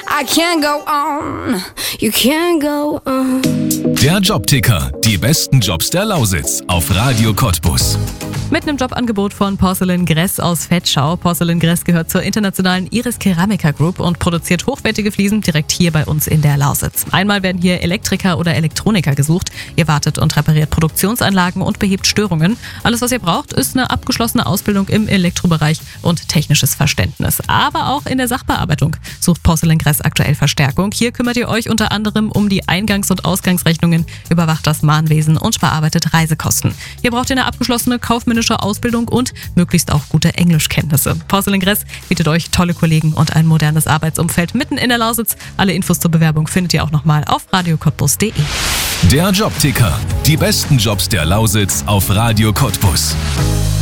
I can't go on, you can't go on. Der Jobticker, die besten Jobs der Lausitz auf Radio Cottbus. Mit einem Jobangebot von Porcelain Gress aus Vetschau. Porcelain Gress gehört zur internationalen Iris Keramika Group und produziert hochwertige Fliesen direkt hier bei uns in der Lausitz. Einmal werden hier Elektriker oder Elektroniker gesucht. Ihr wartet und repariert Produktionsanlagen und behebt Störungen. Alles, was ihr braucht, ist eine abgeschlossene Ausbildung im Elektrobereich und technisches Verständnis. Aber auch in der Sachbearbeitung sucht Porcelain Gress aktuell Verstärkung. Hier kümmert ihr euch unter anderem um die Eingangs- und Ausgangsrechnungen, überwacht das Mahnwesen und bearbeitet Reisekosten. Hier braucht ihr eine abgeschlossene kaufmännische Ausbildung und möglichst auch gute Englischkenntnisse. Porcelain Gress bietet euch tolle Kollegen und ein modernes Arbeitsumfeld mitten in der Lausitz. Alle Infos zur Bewerbung findet ihr auch nochmal auf radiocottbus.de. Der Jobticker, die besten Jobs der Lausitz auf Radio Cottbus.